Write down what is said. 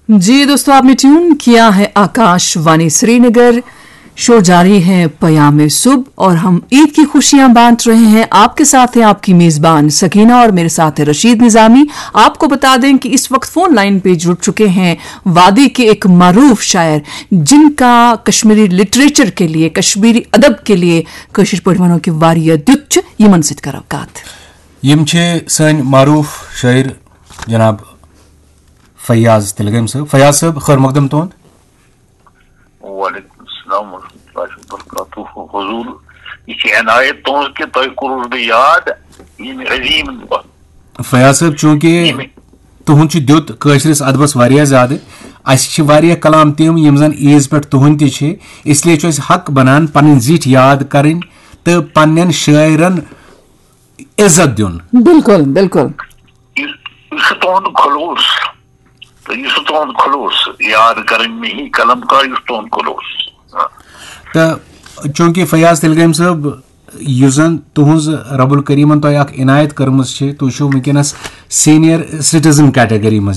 जी दोस्तों, आपने ट्यून किया है आकाशवाणी श्रीनगर। शो जारी है पयामे सुबह और हम ईद की खुशियां बांट रहे हैं। आपके साथ है आपकी मेजबान सकीना और मेरे साथ है रशीद निजामी। आपको बता दें कि इस वक्त फोन लाइन पे जुड़ चुके हैं वादी के एक मारूफ शायर जिनका कश्मीरी लिटरेचर के लिए, कश्मीरी अदब के लिए कशिश पढ़वानों की वारिया दुच्छ यमन सित कर अवकात यम सन मारूफ शायर जनाब फयाज तिलगम साहब। फयाज साहब खैर मकदम तुंद। वालेकुम अस्सलाम वरहमतुल्लाहि वबरकातुहू। हुजूर ये इनायत तुंद के तय कुरूर बे याद ये अजीम दुआ। फयाज साहब चूंकि तुहद दुत कशरिस अदबस वारिया ज्यादा अस वारिया कलाम तम यम जन ईज पे तुहद ति इसलिए हक बनान पन जिठ याद करें तो पन्न शायरन इज्जत दिन। बिल्कुल बिल्कुल तुंद खलूस तो यह तुंद खलूस याद करें में ही कलम का तुंद खलूस। तो चूंकि फयाज तिलगम साहब युजन तुहज रबुल करीमन तुह इनायत कर्म तुम वनकस सीनियर सिटीजन कैटेगरी